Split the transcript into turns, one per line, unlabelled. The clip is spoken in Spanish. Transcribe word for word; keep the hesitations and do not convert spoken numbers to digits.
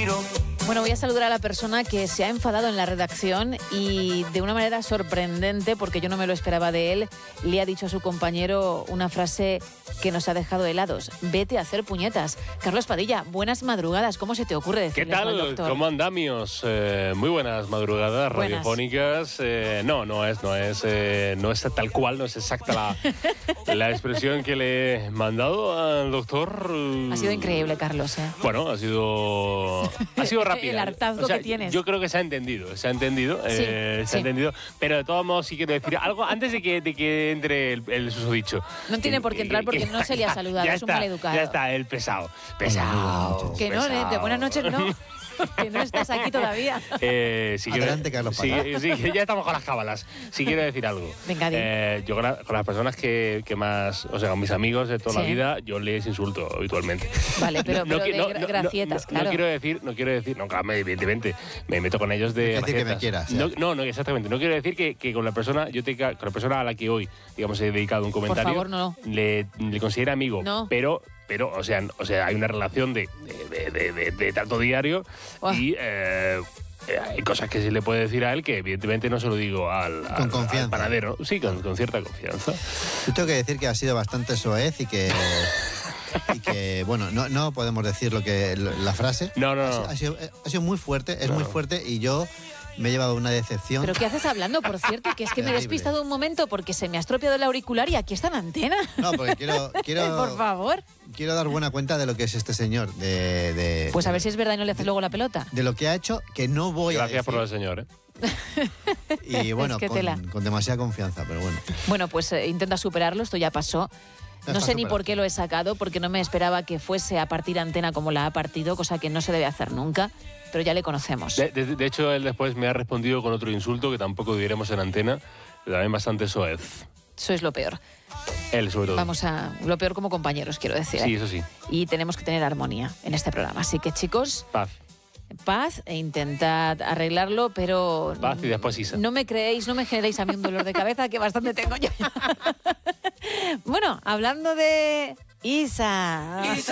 respiro.
Bueno, voy a saludar a la persona que se ha enfadado en la redacción y de una manera sorprendente, porque yo no me lo esperaba de él, le ha dicho a su compañero una frase que nos ha dejado helados. Vete a hacer puñetas. Carlos Padilla, buenas madrugadas. ¿Cómo se te ocurre decirle
¿Qué
al
tal?
doctor?
¿Cómo andamios? Eh, muy buenas madrugadas
Buenas.
radiofónicas. Eh, no, no es, no es, eh, no es tal cual, no es exacta la, la expresión que le he mandado al doctor.
Ha sido increíble, Carlos, ¿eh?
Bueno, ha sido, ha sido rápida.
El hartazgo
O sea,
que tienes.
Yo creo que se ha entendido, se ha entendido,
Sí,
eh, se
sí.
ha entendido. Pero de todos modos sí quiero decir algo antes de que, de que entre el, el susodicho.
No tiene por qué entrar porque no se le ha saludado,
Ya
es un
está,
maleducado.
Ya está, el pesado. Pesado.
Que no,
pesado.
de buenas noches no. Que no estás aquí todavía.
Eh, si
Adelante,
quiero,
Carlos
sí,
Pata.
sí, ya estamos con las cábalas. Si quiero decir algo.
Venga, di.
Eh, yo con, la- con las personas que, que más, o sea, con mis amigos de toda la
Sí.
vida, yo les insulto habitualmente.
Vale, pero, pero
qui-
de gra- gracietas,
no,
claro.
No quiero decir, no quiero decir, no, claro, evidentemente, me meto con ellos de
No quiere decir que me
gracietas.
quieras,
No,
ya.
no, no, exactamente. No quiero decir que, que con la persona, yo te, con la persona a la que hoy, digamos, he dedicado un comentario,
favor, no.
le, le considero amigo,
No.
pero pero o sea, o sea, hay una relación de, de, de, de- de trato diario
Buah.
y eh, eh, hay cosas que se le puede decir a él que evidentemente no se lo digo al, al-
Con confianza.
al panadero. Sí, con, con cierta confianza.
Yo tengo que decir que ha sido bastante soez y que, y que bueno, no, no podemos decir lo que la frase.
No, no,
Ha,
no.
sido- ha sido, ha sido muy fuerte, es
No.
muy fuerte y yo me he llevado una decepción.
¿Pero qué haces hablando, por cierto? Que es que me he
Terrible.
despistado un momento porque se me ha estropeado el auricular y aquí está la antena.
No, porque quiero, quiero,
Por favor.
quiero dar buena cuenta de lo que es este señor, de, de,
Pues a ver si es verdad y no le haces luego la pelota.
de lo que ha hecho, que no voy
Gracias
a
por lo del
decir.
señor. ¿eh?
Y bueno,
Es que tela.
con, con demasiada confianza, pero bueno.
Bueno, pues eh, intenta superarlo, esto ya pasó.
Ya
No
está
sé ni
superado.
por qué lo he sacado, porque no me esperaba que fuese a partir antena como la ha partido, cosa que no se debe hacer nunca, pero ya le conocemos.
De, de- de hecho, él después me ha respondido con otro insulto que tampoco diremos en antena, también bastante soez.
Sois lo peor.
Él, sobre todo.
Vamos a lo peor como compañeros, quiero decir.
Sí,
¿eh?
eso sí.
Y tenemos que tener armonía en este programa. Así que, chicos,
Paz.
paz e intentad arreglarlo, pero
Paz y después Isa.
no me creéis, no me generéis a mí un dolor de cabeza que bastante tengo yo. Bueno, hablando de Isa.
Isa.